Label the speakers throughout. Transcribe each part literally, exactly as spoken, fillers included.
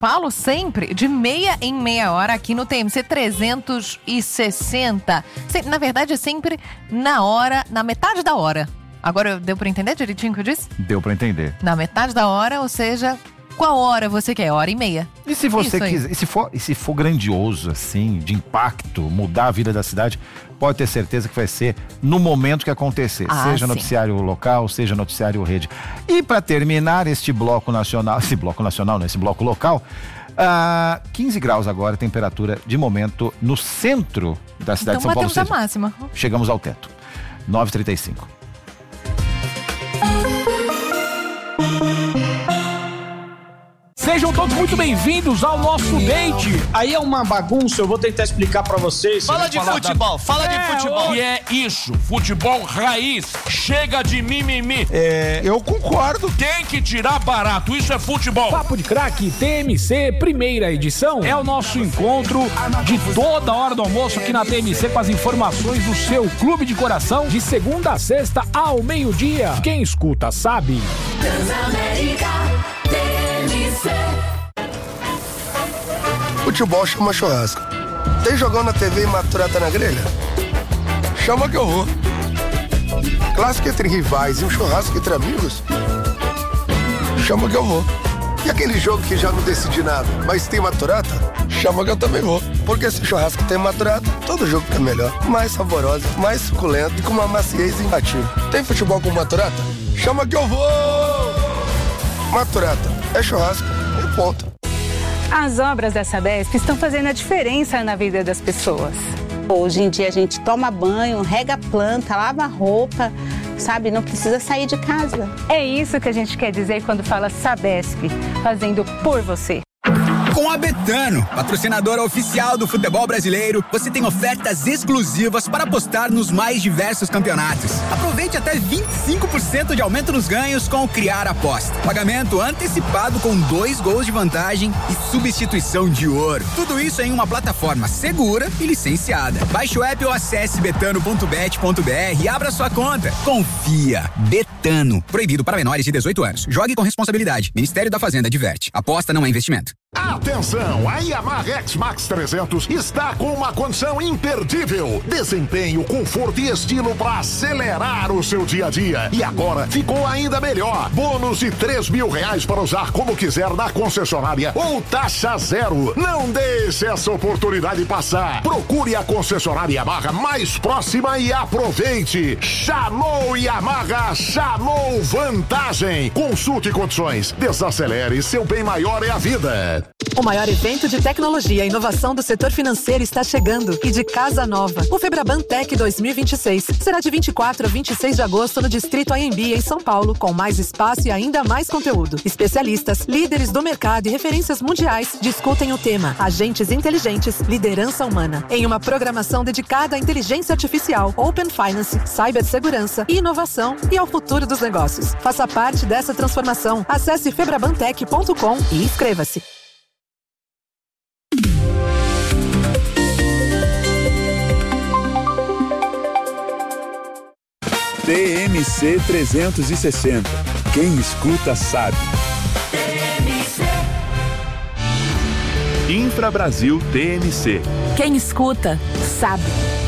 Speaker 1: Paulo, sempre de meia em meia hora aqui no T M C trezentos e sessenta. Na verdade, é sempre na hora, na metade da hora. Agora, deu pra entender direitinho o que eu disse?
Speaker 2: Deu pra entender.
Speaker 1: Na metade da hora, ou seja, qual hora você quer? Hora e meia.
Speaker 2: E se você quiser, e se for, e se for grandioso, assim, de impacto, mudar a vida da cidade, pode ter certeza que vai ser no momento que acontecer.
Speaker 1: Ah,
Speaker 2: seja
Speaker 1: sim.
Speaker 2: noticiário local, seja noticiário rede. E para terminar este bloco nacional, esse bloco nacional, não, esse bloco local, uh, quinze graus agora, temperatura de momento no centro da cidade
Speaker 1: então,
Speaker 2: de São Paulo.
Speaker 1: Então, batemos a máxima.
Speaker 2: Chegamos ao teto. nove e trinta e cinco.
Speaker 3: Sejam todos muito bem-vindos ao nosso date.
Speaker 4: Aí é uma bagunça, eu vou tentar explicar pra vocês.
Speaker 5: Fala de futebol, da... fala é, de futebol.
Speaker 3: E é isso, futebol raiz, chega de mimimi.
Speaker 4: É, eu concordo.
Speaker 3: Tem que tirar barato, isso é futebol.
Speaker 6: Papo de Craque T M C, primeira edição, é o nosso encontro de toda hora do almoço aqui na T M C com as informações do seu clube de coração, de segunda a sexta ao meio-dia. Quem escuta sabe.
Speaker 7: Transamérica T M C.
Speaker 8: Futebol chama churrasco. Tem jogão na T V e maturata na grelha? Chama que eu vou. Clássico entre rivais e um churrasco entre amigos? Chama que eu vou. E aquele jogo que já não decidi nada, mas tem maturata? Chama que eu também vou. Porque se churrasco tem maturata, todo jogo fica melhor. Mais saboroso, mais suculento e com uma maciez imbatível. Tem futebol com maturata? Chama que eu vou! Maturata é churrasco e ponto.
Speaker 9: As obras da Sabesp estão fazendo a diferença na vida das pessoas. Hoje em dia a gente toma banho, rega planta, lava roupa, sabe? Não precisa sair de casa. É isso que a gente quer dizer quando fala Sabesp, fazendo por você.
Speaker 10: Com a Betano, patrocinadora oficial do futebol brasileiro, você tem ofertas exclusivas para apostar nos mais diversos campeonatos. Aproveite até vinte e cinco por cento de aumento nos ganhos com o Criar Aposta. Pagamento antecipado com dois gols de vantagem e substituição de ouro. Tudo isso em uma plataforma segura e licenciada. Baixe o app ou acesse betano ponto bet ponto br e abra sua conta. Confia. Betano. Proibido para menores de dezoito anos. Jogue com responsabilidade. Ministério da Fazenda adverte. Aposta não é investimento.
Speaker 11: Atenção, a Yamaha X-Max trezentos está com uma condição imperdível. Desempenho, conforto e estilo para acelerar o seu dia a dia. E agora ficou ainda melhor. Bônus de três mil reais para usar como quiser na concessionária ou taxa zero. Não deixe essa oportunidade passar. Procure a concessionária Yamaha mais próxima e aproveite. Chamou Yamaha, chamou vantagem. Consulte condições. Desacelere, seu bem maior é a vida.
Speaker 12: O maior evento de tecnologia e inovação do setor financeiro está chegando e de casa nova. O Febraban Tech dois mil e vinte e seis será de vinte e quatro a vinte e seis de agosto no Distrito Anhembi, em São Paulo, com mais espaço e ainda mais conteúdo. Especialistas, líderes do mercado e referências mundiais discutem o tema Agentes Inteligentes, Liderança Humana, em uma programação dedicada à inteligência artificial, Open Finance, cibersegurança e inovação e ao futuro dos negócios. Faça parte dessa transformação. Acesse febrabantech ponto com e inscreva-se.
Speaker 13: T M C trezentos e sessenta. Quem escuta sabe. Infra Brasil T M C.
Speaker 12: Quem escuta sabe.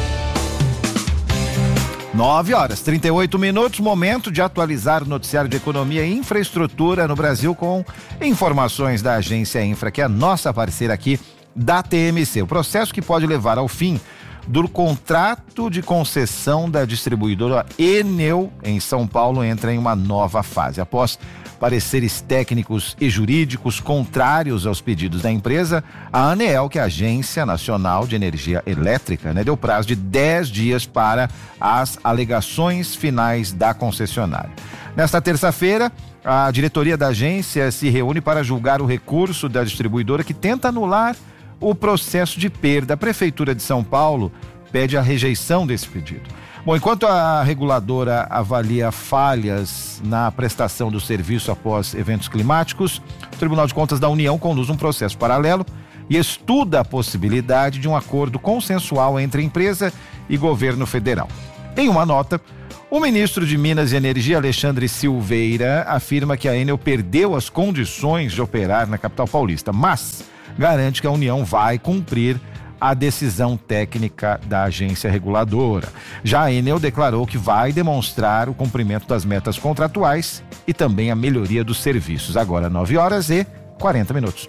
Speaker 2: nove horas, trinta e oito minutos, momento de atualizar o noticiário de economia e infraestrutura no Brasil com informações da agência Infra, que é a nossa parceira aqui da T M C. O processo que pode levar ao fim do contrato de concessão da distribuidora Enel em São Paulo entra em uma nova fase. Após pareceres técnicos e jurídicos contrários aos pedidos da empresa, a ANEEL, que é a Agência Nacional de Energia Elétrica, né, deu prazo de dez dias para as alegações finais da concessionária. Nesta terça-feira, a diretoria da agência se reúne para julgar o recurso da distribuidora que tenta anular o processo de perda. A Prefeitura de São Paulo pede a rejeição desse pedido. Bom, enquanto a reguladora avalia falhas na prestação do serviço após eventos climáticos, o Tribunal de Contas da União conduz um processo paralelo e estuda a possibilidade de um acordo consensual entre empresa e governo federal. Em uma nota, O ministro de Minas e Energia, Alexandre Silveira, afirma que a Enel perdeu as condições de operar na capital paulista, mas garante que a União vai cumprir a decisão técnica da agência reguladora. Já a Enel declarou que vai demonstrar o cumprimento das metas contratuais e também a melhoria dos serviços. Agora, nove horas e quarenta minutos.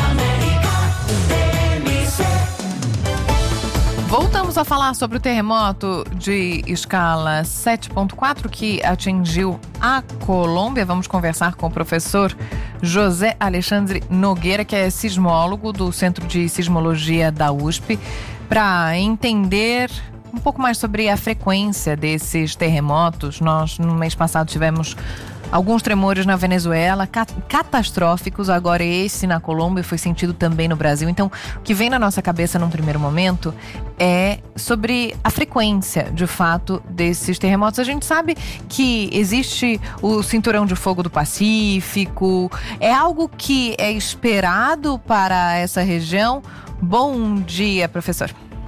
Speaker 1: Voltamos a falar sobre o terremoto de escala sete ponto quatro que atingiu a Colômbia. Vamos conversar com o professor José Alexandre Nogueira, que é sismólogo do Centro de Sismologia da U S P, para entender um pouco mais sobre a frequência desses terremotos. Nós, no mês passado, tivemos alguns tremores na Venezuela, cat- catastróficos. Agora esse na Colômbia foi sentido também no Brasil. Então, o que vem na nossa cabeça num primeiro momento é sobre a frequência, de fato, desses terremotos. A gente sabe que existe o cinturão de fogo do Pacífico. É algo que é esperado para essa região. Bom dia, professor.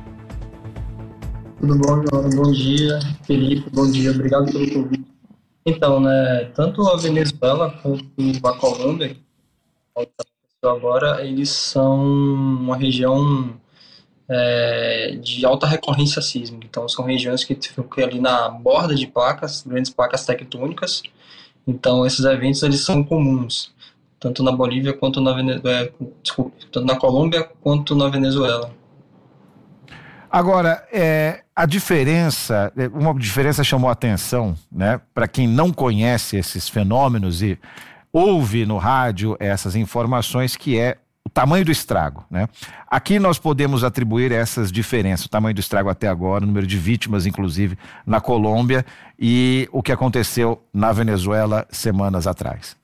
Speaker 14: Tudo bom, João? Bom dia, Felipe. Bom dia, obrigado pelo convite. Então, né, tanto a Venezuela quanto a Colômbia, que aconteceu agora, eles são uma região é, de alta recorrência sísmica. Então, são regiões que ficam ali na borda de placas, grandes placas tectônicas. Então, esses eventos eles são comuns, tanto na Bolívia quanto na Venezuela, desculpe, tanto na Colômbia quanto na Venezuela.
Speaker 2: Agora, é, a diferença, uma diferença chamou a atenção, né, para quem não conhece esses fenômenos e ouve no rádio essas informações, que é o tamanho do estrago, né? Aqui nós podemos atribuir essas diferenças, o tamanho do estrago até agora, o número de vítimas, inclusive, na Colômbia, e o que aconteceu na Venezuela semanas atrás.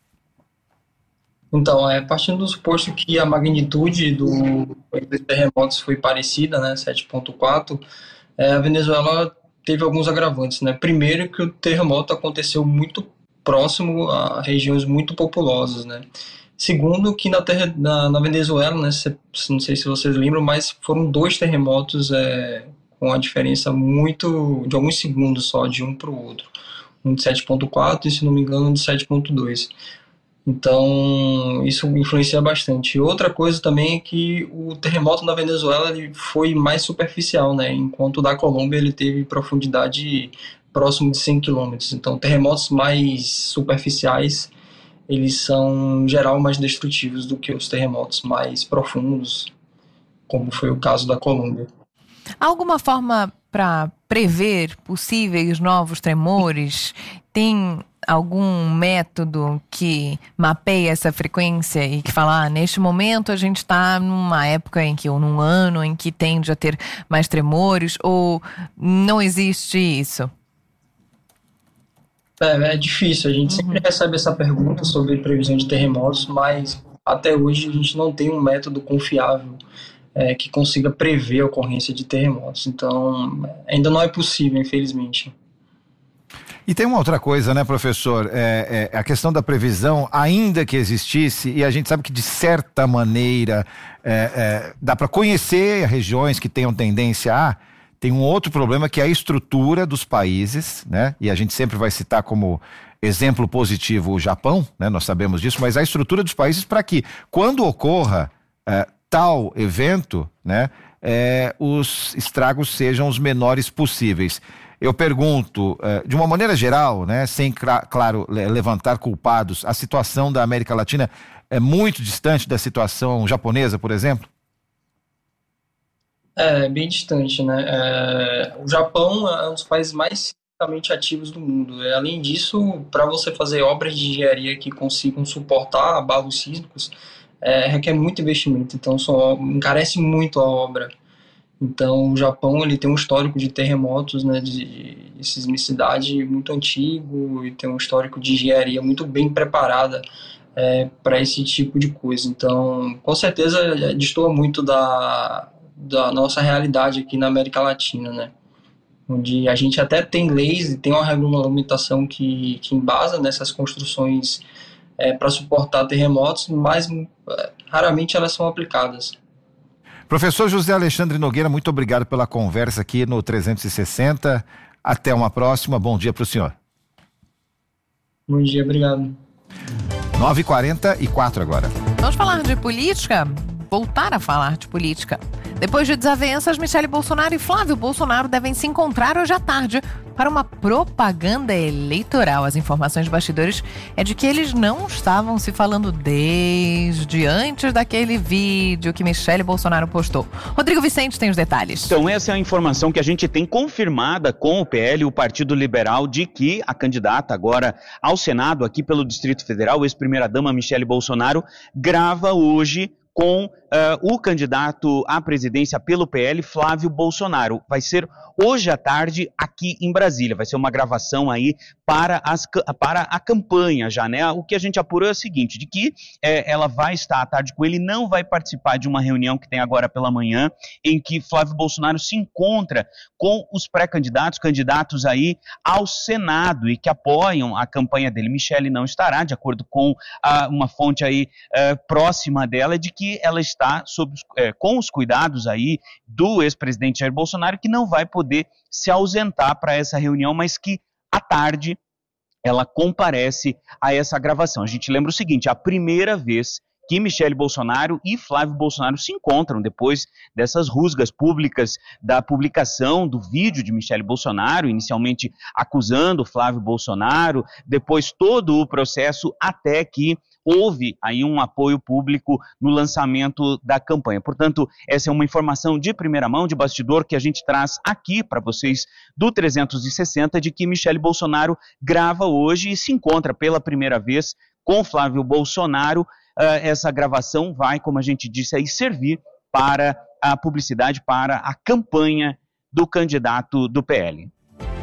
Speaker 14: Então, é, partindo do suposto que a magnitude do, dos terremotos foi parecida, né, sete ponto quatro, é, a Venezuela teve alguns agravantes, né? Primeiro, que o terremoto aconteceu muito próximo a regiões muito populosas, né? Segundo, que na, terra, na, na Venezuela, né, se, não sei se vocês lembram, mas foram dois terremotos é, com a diferença muito de alguns segundos só, de um para o outro. Um de sete ponto quatro e, se não me engano, um de sete ponto dois. Então, isso influencia bastante. Outra coisa também é que o terremoto na Venezuela ele foi mais superficial, né? Enquanto o da Colômbia ele teve profundidade próximo de cem quilômetros. Então, terremotos mais superficiais, eles são, em geral, mais destrutivos do que os terremotos mais profundos, como foi o caso da Colômbia.
Speaker 1: Há alguma forma para prever possíveis novos tremores? Tem algum método que mapeia essa frequência e que fala, ah, neste momento a gente está numa época em que, ou num ano em que tende a ter mais tremores, ou não existe isso?
Speaker 14: É, é difícil, a gente uhum. sempre recebe essa pergunta sobre previsão de terremotos, mas até hoje a gente não tem um método confiável é, que consiga prever a ocorrência de terremotos. Então, ainda não é possível, infelizmente.
Speaker 2: E tem uma outra coisa, né, professor? É, é, a questão da previsão, ainda que existisse, e a gente sabe que de certa maneira é, é, dá para conhecer regiões que tenham tendência a... Tem um outro problema que é a estrutura dos países, né? E a gente sempre vai citar como exemplo positivo o Japão, né? Nós sabemos disso, mas a estrutura dos países para que, quando ocorra é, tal evento, né, é, os estragos sejam os menores possíveis. Eu pergunto, de uma maneira geral, né, sem, claro, levantar culpados, a situação da América Latina é muito distante da situação japonesa, por exemplo?
Speaker 14: É, bem distante, né? É, o Japão é um dos países mais sismicamente ativos do mundo. É, além disso, para você fazer obras de engenharia que consigam suportar abalos sísmicos, é, requer muito investimento, então só encarece muito a obra. Então, o Japão ele tem um histórico de terremotos, né, de, de sismicidade muito antigo e tem um histórico de engenharia muito bem preparada é, para esse tipo de coisa. Então, com certeza, destoa muito da, da nossa realidade aqui na América Latina, né, onde a gente até tem leis e tem uma regulamentação que, que embasa nessas construções é, para suportar terremotos, mas é, raramente elas são aplicadas.
Speaker 2: Professor José Alexandre Nogueira, muito obrigado pela conversa aqui no trezentos e sessenta. Até uma próxima, bom dia para o senhor.
Speaker 14: Bom dia, obrigado.
Speaker 2: nove e quarenta e quatro agora.
Speaker 1: Vamos falar de política? Voltar a falar de política. Depois de desavenças, Michele Bolsonaro e Flávio Bolsonaro devem se encontrar hoje à tarde para uma propaganda eleitoral. As informações de bastidores é de que eles não estavam se falando desde antes daquele vídeo que Michele Bolsonaro postou. Rodrigo Vicente tem os detalhes.
Speaker 15: Então, essa é a informação que a gente tem confirmada com o P L, o Partido Liberal, de que a candidata agora ao Senado, aqui pelo Distrito Federal, ex-primeira-dama Michele Bolsonaro, grava hoje com uh, o candidato à presidência pelo P L, Flávio Bolsonaro. Vai ser hoje à tarde aqui em Brasília. Vai ser uma gravação aí para, as, para a campanha já, né? O que a gente apurou é o seguinte, de que é, ela vai estar à tarde com ele, não vai participar de uma reunião que tem agora pela manhã, em que Flávio Bolsonaro se encontra com os pré-candidatos, candidatos aí ao Senado e que apoiam a campanha dele. Michele não estará, de acordo com uh, uma fonte aí uh, próxima dela, de que que ela está sob, é, com os cuidados aí do ex-presidente Jair Bolsonaro, que não vai poder se ausentar para essa reunião, mas que à tarde ela comparece a essa gravação. A gente lembra o seguinte, a primeira vez que Michele Bolsonaro e Flávio Bolsonaro se encontram depois dessas rusgas públicas da publicação do vídeo de Michele Bolsonaro, inicialmente acusando Flávio Bolsonaro, depois todo o processo até que houve aí um apoio público no lançamento da campanha. Portanto, essa é uma informação de primeira mão, de bastidor, que a gente traz aqui para vocês do trezentos e sessenta, de que Michele Bolsonaro grava hoje e se encontra pela primeira vez com Flávio Bolsonaro. Uh, essa gravação vai, como a gente disse aí, servir para a publicidade, para a campanha do candidato do P L.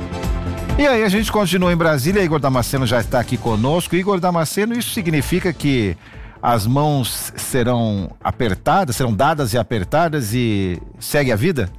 Speaker 2: E aí a gente continua em Brasília, Igor Damasceno já está aqui conosco. Igor Damasceno, isso significa que as mãos serão apertadas, serão dadas e apertadas e segue a vida?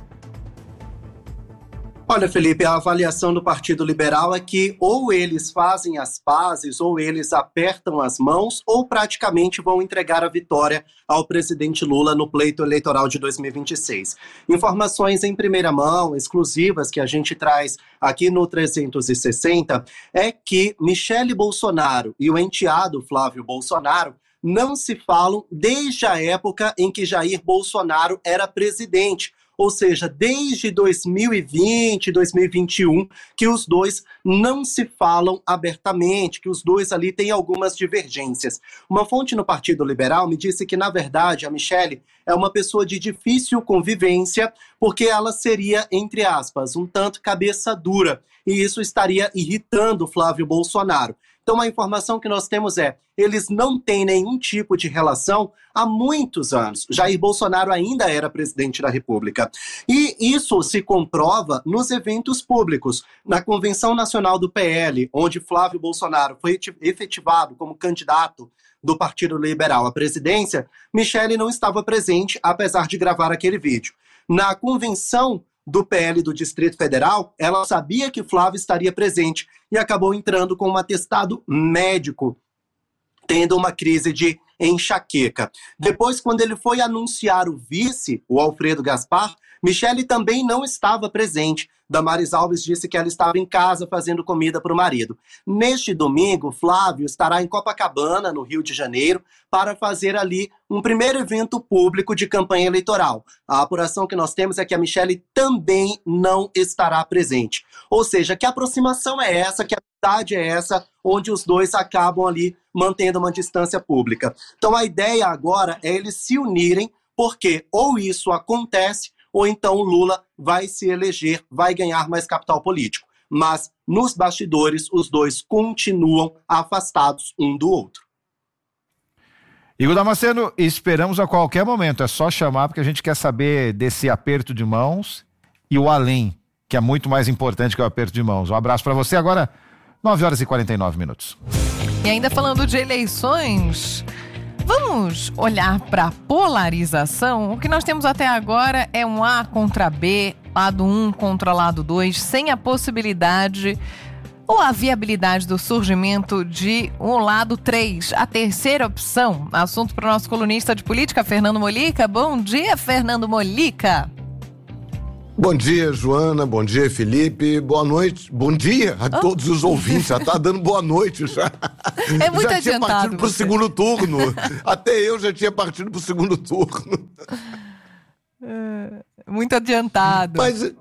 Speaker 16: Olha, Felipe, a avaliação do Partido Liberal é que ou eles fazem as pazes, ou eles apertam as mãos, ou praticamente vão entregar a vitória ao presidente Lula no pleito eleitoral de dois mil e vinte e seis. Informações em primeira mão, exclusivas, que a gente traz aqui no trezentos e sessenta, é que Michele Bolsonaro e o enteado Flávio Bolsonaro não se falam desde a época em que Jair Bolsonaro era presidente. Ou seja, desde dois mil e vinte, dois mil e vinte e um, que os dois não se falam abertamente, que os dois ali têm algumas divergências. Uma fonte no Partido Liberal me disse que, na verdade, a Michele é uma pessoa de difícil convivência, porque ela seria, entre aspas, um tanto cabeça dura, e isso estaria irritando Flávio Bolsonaro. Então a informação que nós temos é, eles não têm nenhum tipo de relação há muitos anos. Jair Bolsonaro ainda era presidente da República. E isso se comprova nos eventos públicos. Na Convenção Nacional do P L, onde Flávio Bolsonaro foi efetivado como candidato do Partido Liberal à presidência, Michele não estava presente, apesar de gravar aquele vídeo. Na convenção do P L do Distrito Federal, ela sabia que Flávio estaria presente e acabou entrando com um atestado médico, tendo uma crise de enxaqueca. Depois, quando ele foi anunciar o vice, o Alfredo Gaspar, Michele também não estava presente. Damares Alves disse que ela estava em casa fazendo comida para o marido. Neste domingo, Flávio estará em Copacabana, no Rio de Janeiro, para fazer ali um primeiro evento público de campanha eleitoral. A apuração que nós temos é que a Michele também não estará presente. Ou seja, que aproximação é essa, que a amizade é essa, onde os dois acabam ali mantendo uma distância pública. Então a ideia agora é eles se unirem, porque ou isso acontece, ou então o Lula vai se eleger, vai ganhar mais capital político. Mas, nos bastidores, os dois continuam afastados um do outro.
Speaker 2: Igor Damasceno, esperamos a qualquer momento, é só chamar, porque a gente quer saber desse aperto de mãos e o além, que é muito mais importante que o aperto de mãos. Um abraço para você, agora nove horas e quarenta e nove minutos.
Speaker 1: E ainda falando de eleições, vamos olhar para a polarização. O que nós temos até agora é um A contra B, lado um contra lado dois, sem a possibilidade ou a viabilidade do surgimento de um lado três, a terceira opção. Assunto para o nosso colunista de política, Fernando Mollica. Bom dia, Fernando Mollica.
Speaker 17: Bom dia, Joana. Bom dia, Felipe. Boa noite. Bom dia a oh. todos os ouvintes. Já tá dando boa noite já.
Speaker 1: É muito
Speaker 17: já
Speaker 1: adiantado.
Speaker 17: tinha partido pro
Speaker 1: você.
Speaker 17: segundo turno. Até eu já tinha partido pro segundo turno.
Speaker 1: É, muito adiantado.
Speaker 17: Mas,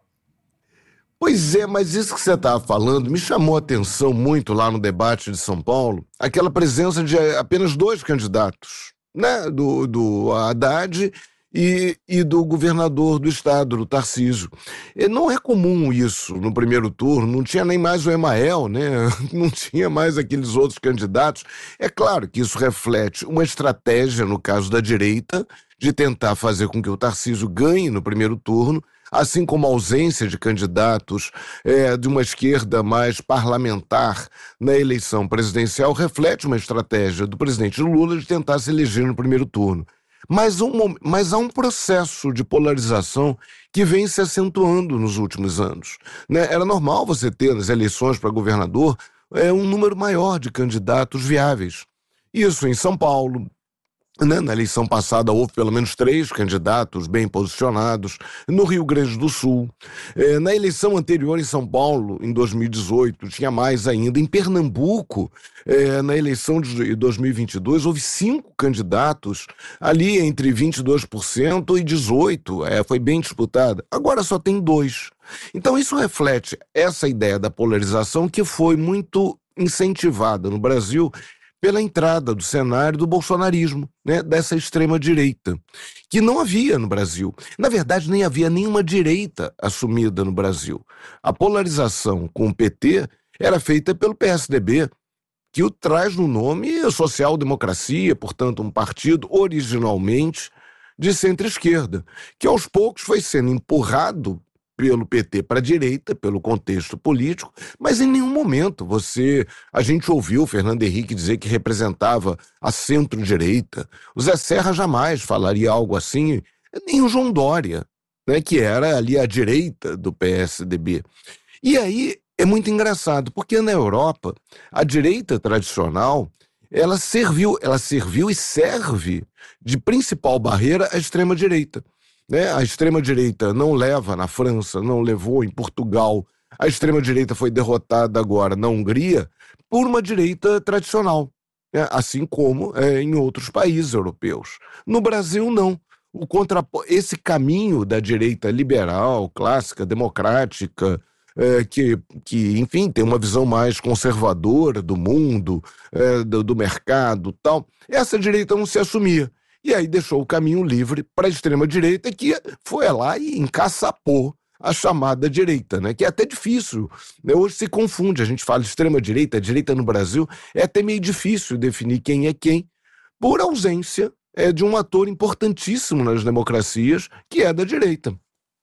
Speaker 17: pois é, mas isso que você estava falando me chamou a atenção muito lá no debate de São Paulo, aquela presença de apenas dois candidatos, né? Do, do Haddad e, e do governador do estado, do Tarcísio. E não é comum isso no primeiro turno, não tinha nem mais o Emael, né? Não tinha mais aqueles outros candidatos. É claro que isso reflete uma estratégia, no caso da direita, de tentar fazer com que o Tarcísio ganhe no primeiro turno, assim como a ausência de candidatos é, de uma esquerda mais parlamentar na eleição presidencial reflete uma estratégia do presidente Lula de tentar se eleger no primeiro turno. Mas, um, mas há um processo de polarização que vem se acentuando nos últimos anos, né? Era normal você ter nas eleições para governador é, um número maior de candidatos viáveis. Isso em São Paulo. Né? Na eleição passada houve pelo menos três candidatos bem posicionados, no Rio Grande do Sul. É, na eleição anterior em São Paulo, em dois mil e dezoito, tinha mais ainda. Em Pernambuco, é, na eleição de dois mil e vinte e dois, houve cinco candidatos, ali entre vinte e dois por cento e dezoito por cento, é, foi bem disputada. Agora só tem dois. Então isso reflete essa ideia da polarização que foi muito incentivada no Brasil pela entrada do cenário do bolsonarismo, né, dessa extrema-direita, que não havia no Brasil. Na verdade, nem havia nenhuma direita assumida no Brasil. A polarização com o P T era feita pelo P S D B, que o traz no nome social-democracia, portanto, um partido originalmente de centro-esquerda, que aos poucos foi sendo empurrado pelo P T para a direita, pelo contexto político, mas em nenhum momento você... A gente ouviu o Fernando Henrique dizer que representava a centro-direita. O Zé Serra jamais falaria algo assim, nem o João Dória, né, que era ali a direita do P S D B. E aí é muito engraçado, porque na Europa, a direita tradicional, ela serviu, ela serviu e serve de principal barreira à extrema-direita. Né? A extrema-direita não leva na França, não levou em Portugal. A extrema-direita foi derrotada agora na Hungria por uma direita tradicional, né? Assim como é, em outros países europeus. No Brasil, não. O contrapo... Esse caminho da direita liberal, clássica, democrática, é, que, que, enfim, tem uma visão mais conservadora do mundo, é, do, do mercado e tal, essa direita não se assumia. E aí deixou o caminho livre para a extrema-direita, que foi lá e encaçapou a chamada direita, né? Que é até difícil, né? Hoje se confunde, a gente fala extrema-direita, direita no Brasil, é até meio difícil definir quem é quem, por ausência é, de um ator importantíssimo nas democracias, que é da direita.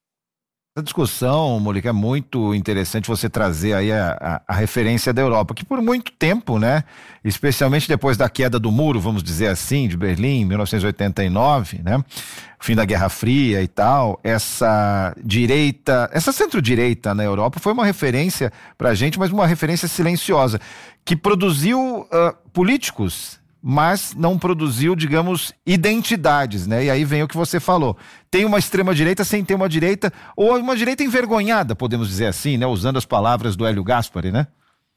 Speaker 2: Essa discussão, Mônica, é muito interessante você trazer aí a, a, a referência da Europa, que por muito tempo, né, especialmente depois da queda do muro, vamos dizer assim, de Berlim, em mil novecentos e oitenta e nove, né, fim da Guerra Fria e tal, essa direita, essa centro-direita na Europa foi uma referência pra gente, mas uma referência silenciosa, que produziu uh, políticos, mas não produziu, digamos, identidades, né? E aí vem o que você falou. Tem uma extrema-direita sem ter uma direita, ou uma direita envergonhada, podemos dizer assim, né? Usando as palavras do Hélio Gaspari, né?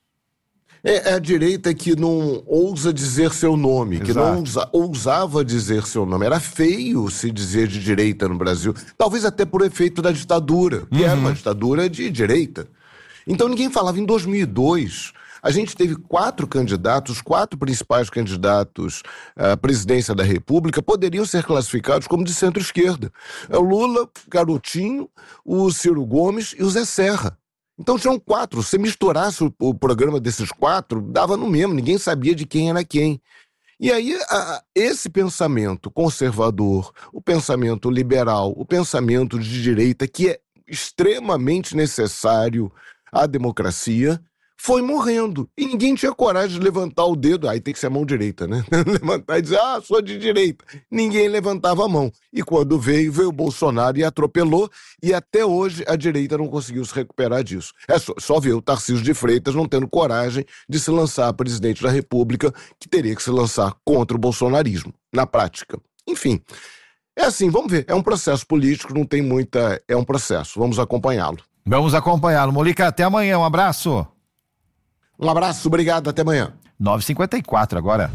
Speaker 17: É a direita que não ousa dizer seu nome, Exato. que não ousa, ousava dizer seu nome. Era feio se dizer de direita no Brasil, talvez até por efeito da ditadura, que uhum. era uma ditadura de direita. Então ninguém falava. Em dois mil e dois... A gente teve quatro candidatos, os quatro principais candidatos à presidência da República poderiam ser classificados como de centro-esquerda. É o Lula, Garotinho, o Ciro Gomes e o Zé Serra. Então tinham quatro. Se misturasse o, o programa desses quatro, dava no mesmo, ninguém sabia de quem era quem. E aí, a, esse pensamento conservador, o pensamento liberal, o pensamento de direita, que é extremamente necessário à democracia, foi morrendo. E ninguém tinha coragem de levantar o dedo. Aí tem que ser a mão direita, né? Levantar e dizer, ah, sou de direita. Ninguém levantava a mão. E quando veio, veio o Bolsonaro e atropelou. E até hoje a direita não conseguiu se recuperar disso. É só, só ver o Tarcísio de Freitas não tendo coragem de se lançar a presidente da República, que teria que se lançar contra o bolsonarismo, na prática. Enfim, É assim, vamos ver. É um processo político, não tem muita... É um processo, vamos acompanhá-lo.
Speaker 2: Vamos acompanhá-lo. Molica, até amanhã, um abraço.
Speaker 17: Um abraço, obrigado, até amanhã.
Speaker 2: nove e cinquenta e quatro agora.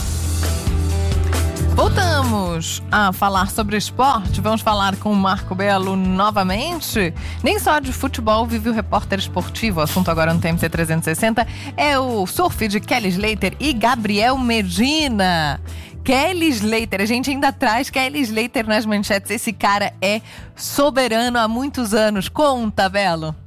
Speaker 1: Voltamos a falar sobre esporte, vamos falar com o Marco Belo novamente. Nem só de futebol vive o repórter esportivo, o assunto agora no T M C trezentos e sessenta é o surf de Kelly Slater e Gabriel Medina. Kelly Slater, a gente ainda traz Kelly Slater nas manchetes, esse cara é soberano há muitos anos. Conta, Belo.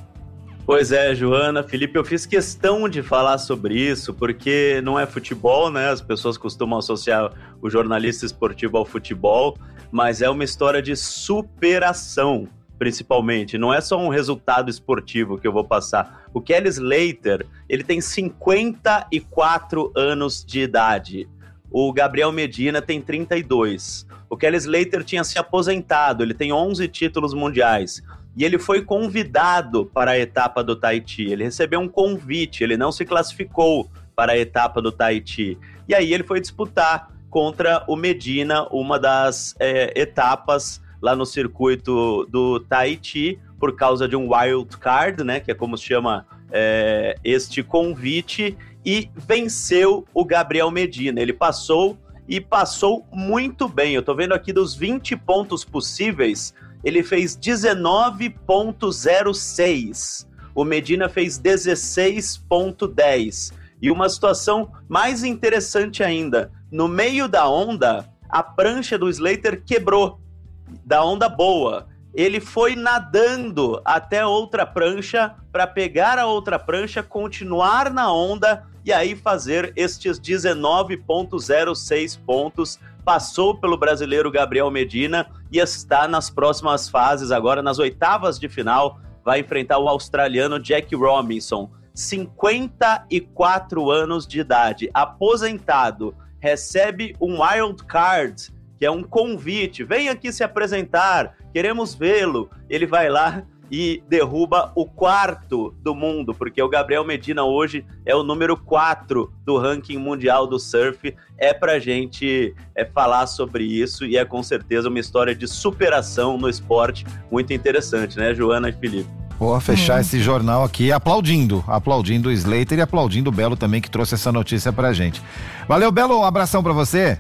Speaker 18: Pois é, Joana, Felipe, eu fiz questão de falar sobre isso, porque não é futebol, né? As pessoas costumam associar o jornalista esportivo ao futebol, mas é uma história de superação, principalmente. Não é só um resultado esportivo que eu vou passar. O Kelly Slater, ele tem cinquenta e quatro anos de idade. O Gabriel Medina tem trinta e dois. O Kelly Slater tinha se aposentado, ele tem onze títulos mundiais. E ele foi convidado para a etapa do Tahiti. Ele recebeu um convite, ele não se classificou para a etapa do Tahiti. E aí ele foi disputar contra o Medina, uma das é, etapas lá no circuito do Tahiti, por causa de um wild card, né, que é como se chama é, este convite, e venceu o Gabriel Medina. Ele passou e passou muito bem. Eu tô vendo aqui dos vinte pontos possíveis, ele fez dezenove ponto zero seis, o Medina fez dezesseis ponto dez. E uma situação mais interessante ainda, no meio da onda, a prancha do Slater quebrou, da onda boa. Ele foi nadando até outra prancha para pegar a outra prancha, continuar na onda e aí fazer estes dezenove ponto zero seis pontos. Passou pelo brasileiro Gabriel Medina e está nas próximas fases, agora nas oitavas de final, vai enfrentar o australiano Jack Robinson, cinquenta e quatro anos de idade, aposentado, recebe um wild card, que é um convite, vem aqui se apresentar, queremos vê-lo. Ele vai lá e derruba o quarto do mundo, porque o Gabriel Medina hoje é o número quatro do ranking mundial do surf. É pra gente é, falar sobre isso e é com certeza uma história de superação no esporte muito interessante, né, Joana e Felipe?
Speaker 2: Vou fechar hum. esse jornal aqui aplaudindo, aplaudindo o Slater e aplaudindo o Belo também, que trouxe essa notícia pra gente. Valeu, Belo, um abração pra você.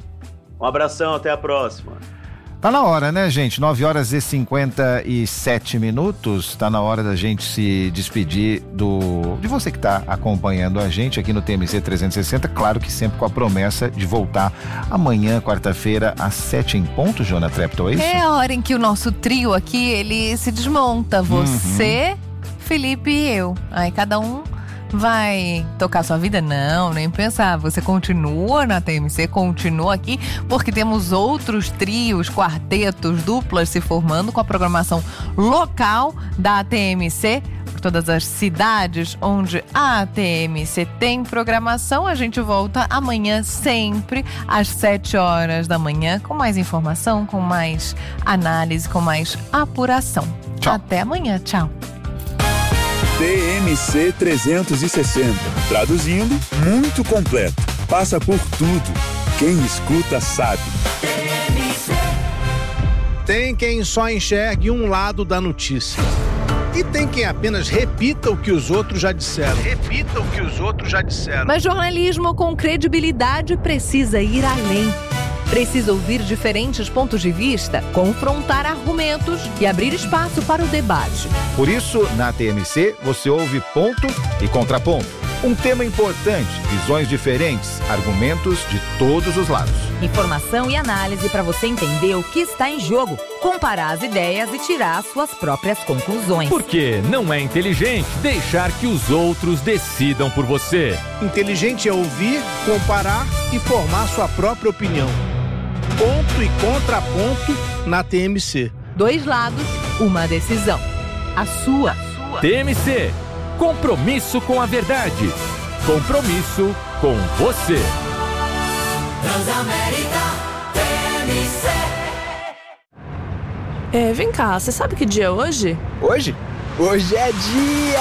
Speaker 18: Um abração, até a próxima.
Speaker 2: Tá na hora, né, gente? nove horas e cinquenta e sete minutos. Tá na hora da gente se despedir do de você que tá acompanhando a gente aqui no T M C trezentos e sessenta. Claro que sempre com a promessa de voltar amanhã, quarta-feira, às sete em ponto, Joana Treptow, é isso?
Speaker 1: É a hora em que o nosso trio aqui, ele se desmonta. Você, uhum. Felipe e eu. Aí cada um vai tocar sua vida? Não, nem pensar. Você continua na T M C, continua aqui, porque temos outros trios, quartetos, duplas se formando com a programação local da T M C. Por todas as cidades onde a T M C tem programação, a gente volta amanhã sempre às sete horas da manhã com mais informação, com mais análise, com mais apuração.
Speaker 2: Tchau.
Speaker 1: Até amanhã, tchau.
Speaker 13: T M C trezentos e sessenta. Traduzindo, muito completo. Passa por tudo. Quem escuta sabe.
Speaker 4: Tem quem só enxergue um lado da notícia. E tem quem apenas repita o que os outros já disseram. Repita o que os outros já disseram.
Speaker 12: Mas jornalismo com credibilidade precisa ir além. Precisa ouvir diferentes pontos de vista, confrontar argumentos e abrir espaço para o debate.
Speaker 2: Por isso, na T M C, você ouve ponto e contraponto. Um tema importante, visões diferentes, argumentos de todos os lados.
Speaker 19: Informação e análise para você entender o que está em jogo, comparar as ideias e tirar suas próprias conclusões.
Speaker 20: Porque não é inteligente deixar que os outros decidam por você.
Speaker 4: Inteligente é ouvir, comparar e formar sua própria opinião. Ponto e contraponto na T M C.
Speaker 12: Dois lados, uma decisão. A sua. A sua.
Speaker 20: T M C. Compromisso com a verdade. Compromisso com você.
Speaker 7: Transamérica T M C.
Speaker 21: É, vem cá, você sabe que dia é hoje?
Speaker 10: Hoje? Hoje é dia